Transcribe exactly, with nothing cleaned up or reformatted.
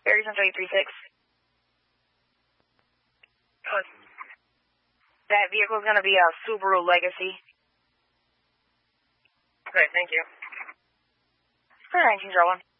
Barry Central eight three six. Good. That vehicle is going to be a Subaru Legacy. Okay, thank you. For nineteen oh one.